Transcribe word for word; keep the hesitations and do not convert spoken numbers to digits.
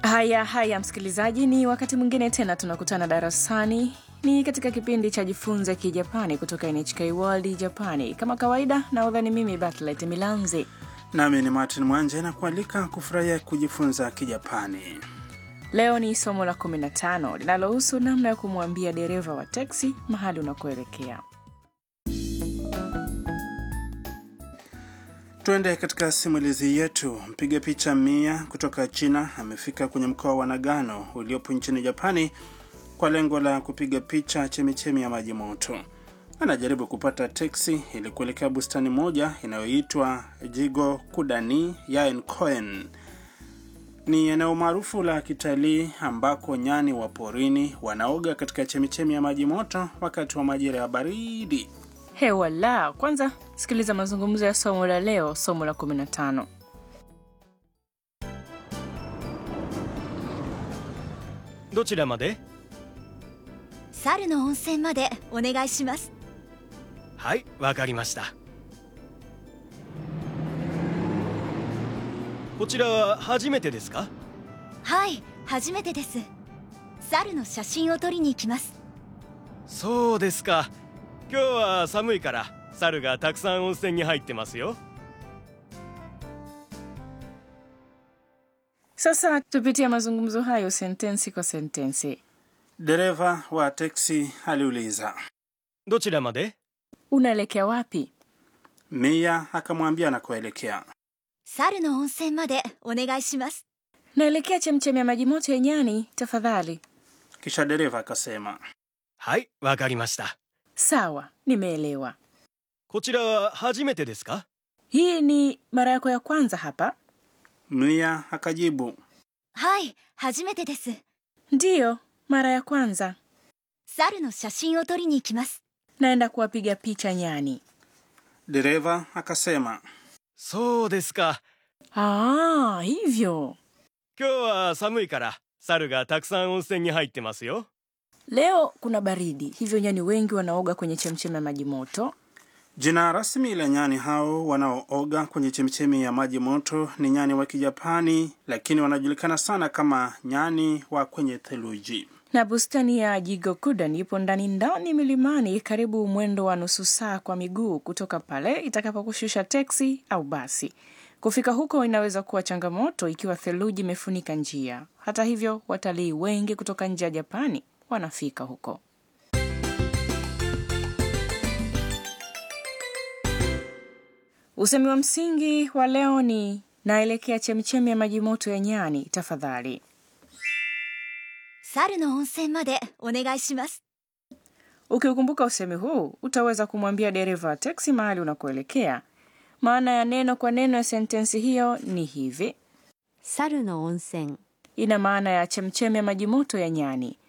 Haya haya msikilizaji, ni wakati mwingine tena tunakutana darasani. Ni katika kipindi cha Jifunze Kijapani kutoka N H K World Japani. Kama kawaida, nahodhani mimi Bartlett Milanzi. Nami ni Martin Mwanje, na kualika kufurahia kujifunza Kijapani. Leo ni somo la kumi na tano linalohusu namna ya kumwambia dereva wa teksi mahali unakoelekea. Tuende katika simulizi yetu. Mpiga picha Mia kutoka China amefika kwenye mkoa wa Nagano uliopo nchini Japani kwa lengo la kupiga picha chemichemi ya maji moto. Anajaribu kupata teksi ili kuelekea bustani moja inayoitwa Jigo Kudani Yaenkoen. Ni eneo maarufu la kitalii ambako nyani wa porini wanaoga katika chemichemi ya maji moto wakati wa majira ya baridi. Hewa la, kwanza sikiliza mazungumzo ya somo la leo, somo la kumi na tano. どちらまで? 猿の温泉までお願いします。 はい、わかりました。こちらは初めてですか? はい、初めてです。猿の写真を撮りに行きます。 そうですか。今日は寒いから猿がたくさん温泉に入ってますよ。 Sasa tupitia mazungumzo hayo sentensi kwa sentensi. Dereva wa teksi aliuliza, どちらまで? Unaelekea wapi? Mia akamwambia anakoelekea. 猿の温泉までお願いします。 Naelekea chemchemi ya maji moto ya nyani, tafadhali. Kisha dereva akasema, はい、わかりました。 Sawa, nimeelewa. こちらは初めてですか? Hii ni mara yako ya kwanza hapa? Mia akajibu, はい、初めてです。 Ndiyo, mara ya kwanza. 猿の写真を撮りに行きます。 Naenda kuwapiga picha nyani. Dereva akasema, そうですか。 Ah, hivyo. 今日は寒いから猿がたくさん温泉に入ってますよ。 Leo kuna baridi, hivyo nyani wengi wanaoga kwenye chemchemi ya maji moto. Jina rasmi la nyani hao wanaooga kwenye chemichemi ya maji moto ni nyani wa Kijapani, lakini wanajulikana sana kama nyani wa kwenye theluji. Na bustani ya Jigokudan ipo ndani ndani milimani, karibu mwendo wa nusu saa kwa miguu kutoka pale itakapokushusha teksi au basi. Kufika huko inaweza kuwa changamoto ikiwa theluji imefunika njia. Hata hivyo, watalii wengi kutoka nje ya Japani wanafika huko. Usemi wa msingi wa leo ni naelekea chemichemi ya maji moto ya nyani, tafadhali. 猿の温泉までお願いします。 Ukiukumbuka usemi huu, utaweza kumwambia dereva wa teksi mahali unakoelekea. Maana ya neno kwa neno ya sentensi hiyo ni hivi. 猿の温泉 Ina maana ya chemchemi ya maji moto ya nyani.